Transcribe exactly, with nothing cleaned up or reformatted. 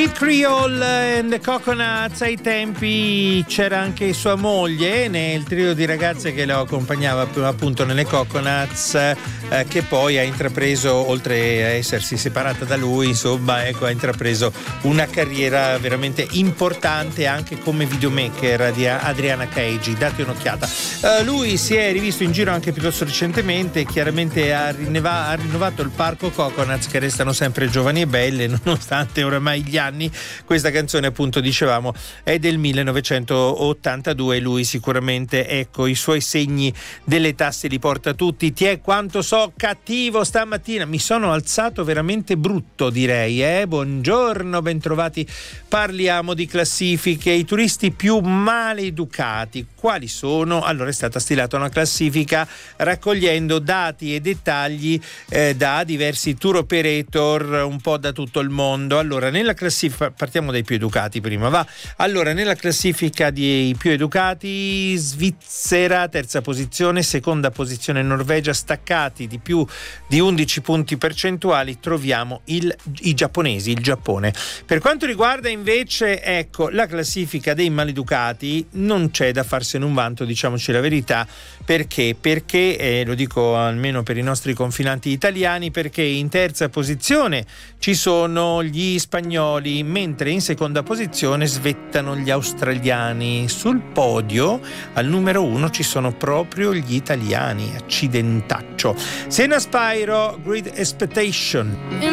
Steve Creole and the Coconuts. Ai tempi c'era anche sua moglie nel trio di ragazze che lo accompagnava appunto nelle Coconuts, eh, che poi ha intrapreso, oltre a essersi separata da lui, insomma, ecco, ha intrapreso una carriera veramente importante anche come videomaker di Adriana Caggi. Date un'occhiata. Uh, lui si è rivisto in giro anche piuttosto recentemente, chiaramente ha, rinnova- ha rinnovato il parco Coconuts, che restano sempre giovani e belle nonostante oramai gli anni. Questa canzone, appunto, dicevamo, è del millenovecentottantadue. Lui sicuramente, ecco, i suoi segni dell'età se li porta tutti. Ti è quanto so cattivo stamattina, mi sono alzato veramente brutto, direi, eh? Buongiorno, bentrovati. Parliamo di classifiche, i turisti più maleducati. Quali sono? Allora, è stata stilata una classifica raccogliendo dati e dettagli eh, da diversi tour operator un po' da tutto il mondo. Allora, nella classifica, partiamo dai più educati prima, va. Allora, nella classifica dei più educati, Svizzera terza posizione, seconda posizione Norvegia, staccati di più di undici punti percentuali troviamo il, i giapponesi, il Giappone. Per quanto riguarda invece, ecco, la classifica dei maleducati, non c'è da farsene un vanto, diciamoci la verità. Perché? Perché, eh, lo dico almeno per i nostri confinanti italiani, perché in terza posizione ci sono gli spagnoli, mentre in seconda posizione svettano gli australiani. Sul podio al numero uno ci sono proprio gli italiani. Accidentaccio. Sena Spyro, Great Expectation.